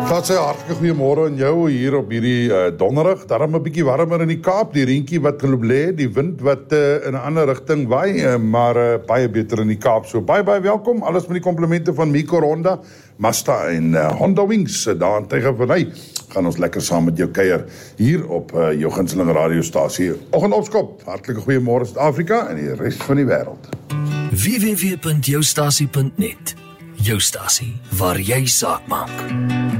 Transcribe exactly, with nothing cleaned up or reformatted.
Laat sê hartlik goeiemôre aan jou hier op hierdie uh, donderdag. Daarom 'n bietjie warmer in die Kaap, die reentjie wat geloop lê, die wind wat uh, in 'n ander rigting waai, uh, maar uh, baie beter in die Kaap. So baie baie welkom. Alles met die komplimente van Miko Ronda, Mazda en uh, Honda Wings. Uh, daar in Tygerberg gaan ons lekker saam met jou kuier hier op uh, jou gunsteling radiostasie. Oggendopskop. Hartlike goeiemôre Suid-Afrika en die res van die wêreld. w w w punt jou stasie punt net. Jou stasie waar jy saak maak.